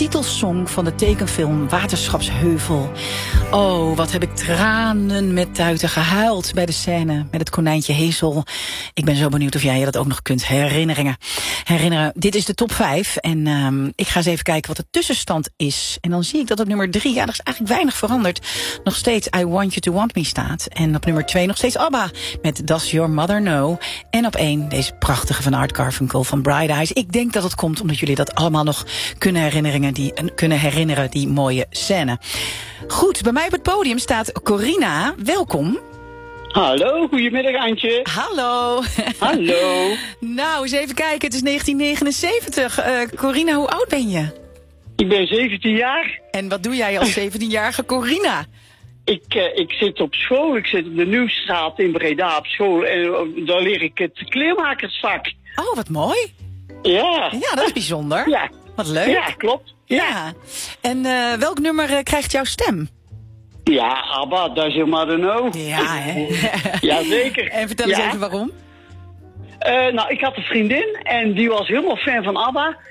titelsong van de tekenfilm Waterschapsheuvel. Oh, wat heb ik tranen met tuiten gehuild bij de scène met het konijntje Hazel. Ik ben zo benieuwd of jij je dat ook nog kunt herinneren. Dit is de top 5 en ik ga eens even kijken wat de tussenstand is. En dan zie ik dat op nummer 3, er is eigenlijk weinig veranderd, nog steeds I Want You To Want Me staat. En op nummer 2 nog steeds ABBA met Does Your Mother Know. En op 1 deze prachtige van Art Garfunkel van Bright Eyes. Ik denk dat het komt omdat jullie dat allemaal nog kunnen herinneren, die mooie scène. Goed, bij mij op het podium staat Corina. Welkom. Hallo, goedemiddag Antje. Hallo. Hallo. Nou, eens even kijken, het is 1979. Corina, hoe oud ben je? Ik ben 17 jaar. En wat doe jij als 17-jarige Corina? Ik zit op school, ik zit op de Nieuwstraat in Breda op school en daar leer ik het kleermakersvak. Oh, wat mooi. Ja. Ja, dat is bijzonder. Ja. Wat leuk. Ja, klopt. Ja. En welk nummer krijgt jouw stem? Ja, ABBA, Does Your Mother Know. Ja, hè? Jazeker. En vertel eens even waarom. Nou, ik had een vriendin en die was helemaal fan van ABBA.